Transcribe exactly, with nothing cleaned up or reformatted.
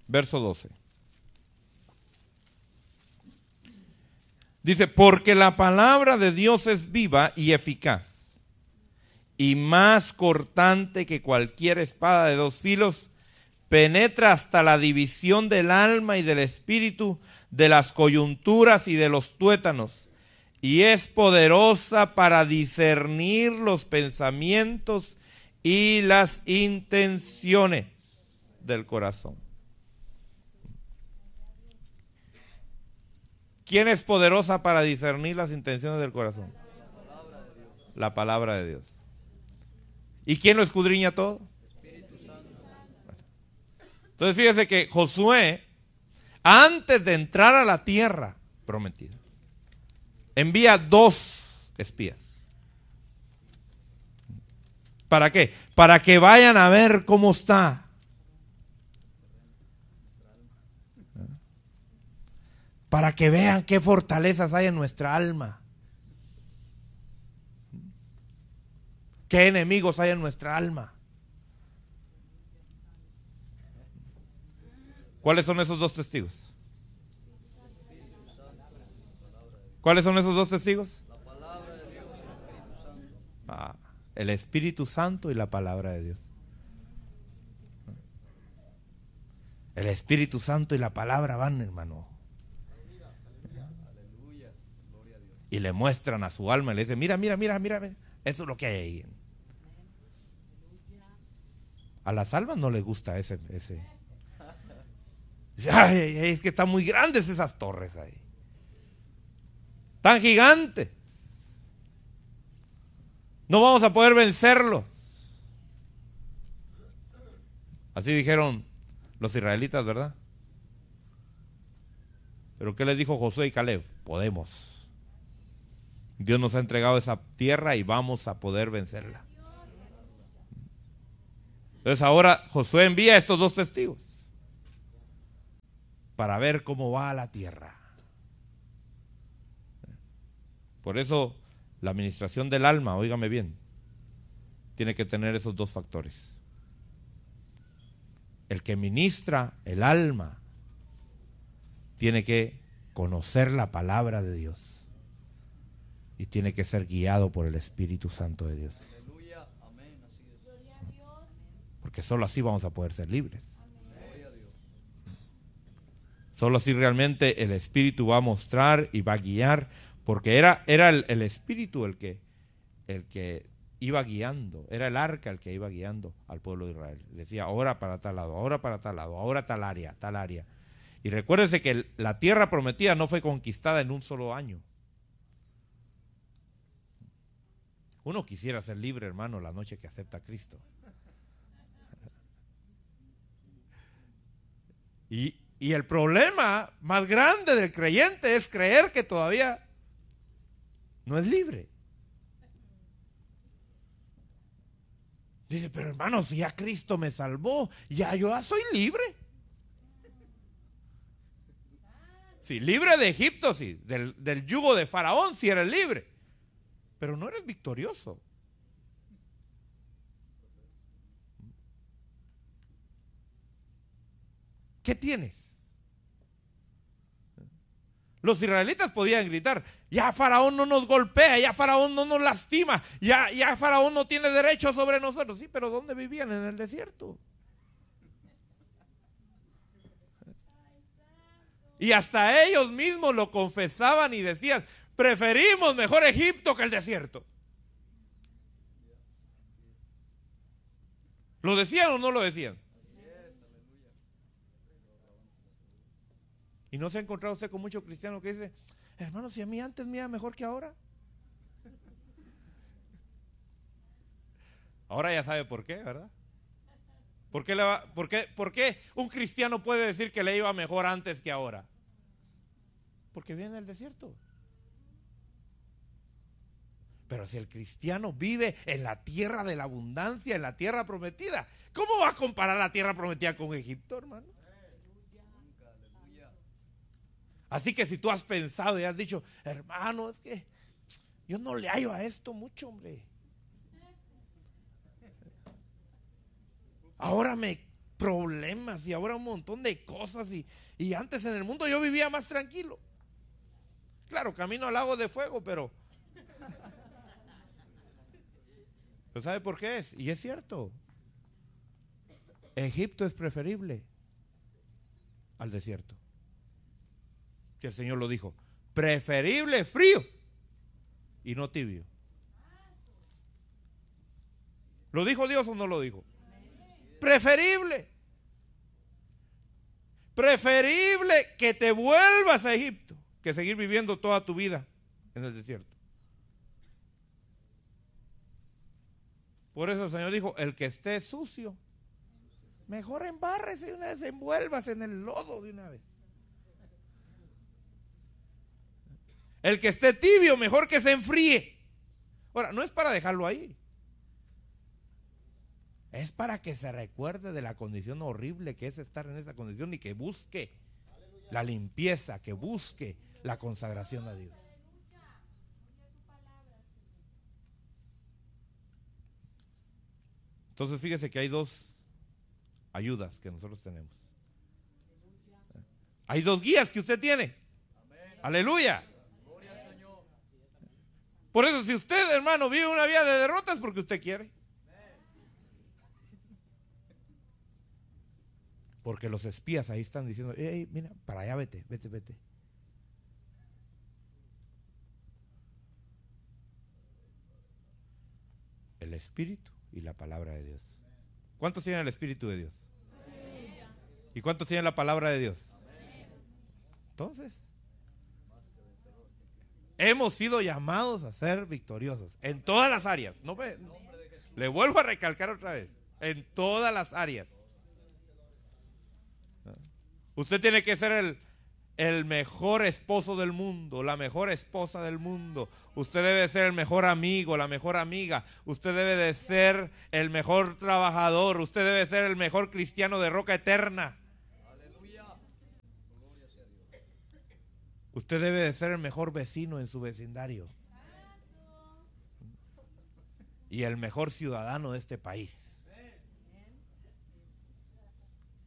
verso doce. Dice, porque la palabra de Dios es viva y eficaz, y más cortante que cualquier espada de dos filos, penetra hasta la división del alma y del espíritu, de las coyunturas y de los tuétanos, y es poderosa para discernir los pensamientos y las intenciones del corazón. ¿Quién es poderosa para discernir las intenciones del corazón? La palabra de Dios. ¿Y quién lo escudriña todo? Entonces fíjese que Josué, antes de entrar a la tierra prometida, envía dos espías. ¿Para qué? Para que vayan a ver cómo está. Para que vean qué fortalezas hay en nuestra alma. Qué enemigos hay en nuestra alma. ¿Cuáles son esos dos testigos? ¿Cuáles son esos dos testigos? La palabra de Dios y el Espíritu Santo. Ah, el Espíritu Santo y la palabra de Dios. El Espíritu Santo y la palabra van, hermano. Y le muestran a su alma y le dicen, mira, mira, mira, mira, eso es lo que hay ahí. A las almas no les gusta ese, ese. Ay, es que están muy grandes esas torres ahí. Tan gigantes. No vamos a poder vencerlos. Así dijeron los israelitas, ¿verdad? Pero ¿qué les dijo Josué y Caleb? Podemos. Dios nos ha entregado esa tierra y vamos a poder vencerla. Entonces ahora Josué envía a estos dos testigos para ver cómo va la tierra. Por eso la administración del alma, óigame bien, tiene que tener esos dos factores. El que ministra el alma tiene que conocer la palabra de Dios. Y tiene que ser guiado por el Espíritu Santo de Dios. Aleluya, amén, así es. Porque solo así vamos a poder ser libres. Solo así realmente el Espíritu va a mostrar y va a guiar. Porque era, era el, el Espíritu el que, el que iba guiando. Era el arca el que iba guiando al pueblo de Israel. Le decía, ahora para tal lado, ahora para tal lado, ahora tal área, tal área. Y recuérdense que la tierra prometida no fue conquistada en un solo año. Uno quisiera ser libre, hermano, la noche que acepta a Cristo. Y, y el problema más grande del creyente es creer que todavía no es libre. Dice, pero hermano, si ya Cristo me salvó, ya yo ya soy libre. Sí, libre de Egipto, sí, del, del yugo de Faraón, sí eres libre. Pero no eres victorioso. ¿Qué tienes? Los israelitas podían gritar, ya Faraón no nos golpea, ya Faraón no nos lastima, ya, ya Faraón no tiene derecho sobre nosotros. Sí, pero ¿dónde vivían? En el desierto. Y hasta ellos mismos lo confesaban y decían, preferimos mejor Egipto que el desierto. ¿Lo decían o no lo decían? Y no se ha encontrado usted con muchos cristianos que dicen, hermano, si a mí antes me iba mejor que ahora. Ahora ya sabe por qué, ¿verdad? ¿Por qué, le va, por, qué, ¿Por qué un cristiano puede decir que le iba mejor antes que ahora? Porque vive en el desierto. Pero si el cristiano vive en la tierra de la abundancia, en la tierra prometida, ¿cómo va a comparar la tierra prometida con Egipto, hermano? Así que si tú has pensado y has dicho, hermano, es que yo no le hallo a esto mucho, hombre. Ahora me, problemas y ahora un montón de cosas. Y, y antes en el mundo yo vivía más tranquilo. Claro, camino al lago de fuego, pero... ¿Pero sabe por qué es? Y es cierto. Egipto es preferible al desierto. Que el Señor lo dijo. Preferible frío y no tibio. ¿Lo dijo Dios o no lo dijo? Preferible. Preferible que te vuelvas a Egipto que seguir viviendo toda tu vida en el desierto. Por eso el Señor dijo, el que esté sucio, mejor embárrese de una vez, envuélvase en el lodo de una vez. El que esté tibio, mejor que se enfríe. Ahora, no es para dejarlo ahí. Es para que se recuerde de la condición horrible que es estar en esa condición y que busque la limpieza, que busque la consagración a Dios. Entonces fíjese que hay dos ayudas que nosotros tenemos. Hay dos guías que usted tiene. Amén. Aleluya. Gloria al Señor. Por eso si usted, hermano, vive una vida de derrotas es porque usted quiere. Porque los espías ahí están diciendo, hey, mira, para allá vete, vete, vete. El Espíritu y la palabra de Dios. ¿Cuántos tienen el Espíritu de Dios? ¿Y cuántos tienen la palabra de Dios? Entonces, hemos sido llamados a ser victoriosos en todas las áreas. No me, le vuelvo a recalcar otra vez, en todas las áreas. Usted tiene que ser el, el mejor esposo del mundo, la mejor esposa del mundo. Usted debe ser el mejor amigo, la mejor amiga. Usted debe de ser el mejor trabajador. Usted debe ser el mejor cristiano de roca eterna. Aleluya. Gloria sea Dios. Usted debe de ser el mejor vecino en su vecindario. Y el mejor ciudadano de este país.